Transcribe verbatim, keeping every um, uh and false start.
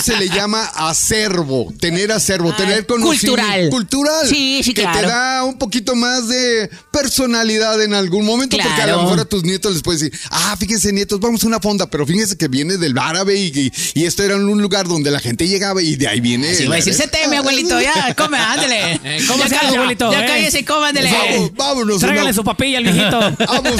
se le llama acervo, tener acervo, tener conocimiento. Cultural. Cultural. Sí, sí, que claro. te da un poquito más de personalidad en algún momento, Claro. porque a lo mejor a tus nietos les puedes decir, ah, fíjense nietos, vamos a una fonda, pero fíjense que viene del árabe y, y, y esto era un lugar donde la gente llegaba y de ahí viene. Sí, va a decir, se teme, abuelito, ya, come, ándele. ¿Cómo ya se hace, cállese, abuelito? Ya Eh. cállese, cómandele. Vamos, vámonos. Tráigale una- su papilla al viejito. Vamos